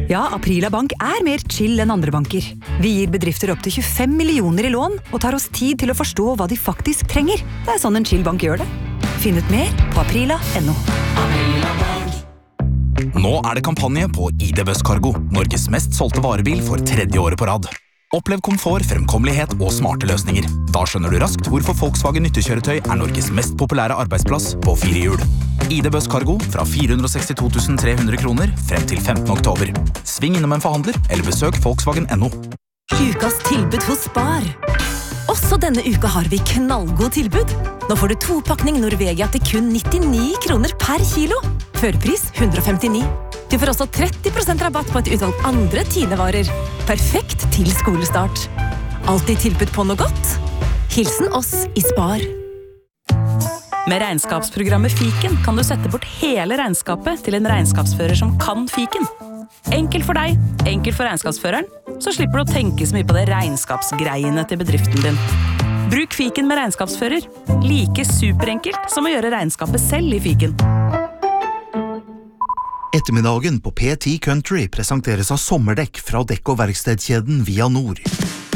Ja, Aprila Bank mer chill enn andre banker. Vi gir bedrifter opp til 25 millioner i lån, og tar oss tid til å forstå hva de faktisk trenger. Det sånn en chill bank gjør det. Finn ut mer på aprila.no. Nå det kampanje på ID Busscargo, Norges mest solgte varebil for 3. året på rad. Opplev komfort, fremkommelighet og smarte løsninger. Da skjønner du raskt hvorfor Volkswagen nyttekjøretøy Norges mest populære arbeidsplass på 4 hjul. ID Busscargo fra 462 300 kroner frem til 15. oktober. Sving innom en forhandler, eller besøk Volkswagen.no. Ukas tilbud hos Spar. Også denne uka har vi knallgod tilbud. Nå får du 2-pakning Norvegia til kun 99 kroner per kilo. Førpris 159. Du får også 30% rabatt på et utvalg andre Tine-varer. Perfekt til skolestart. Alltid tilbud på noe godt. Hilsen oss i Spar. Med regnskapsprogrammet Fiken kan du sette bort hele regnskapet til en regnskapsfører som kan Fiken. Enkelt for deg, enkelt for regnskapsføreren, så slipper du å tenke så mye på det regnskapsgreiene til bedriften din. Bruk Fiken med regnskapsfører. Like superenkelt som å gjøre regnskapet selv i Fiken. Ettermiddagen på P10 Country presenteres av sommerdekk fra dekk- og verkstedkjeden Via Nord.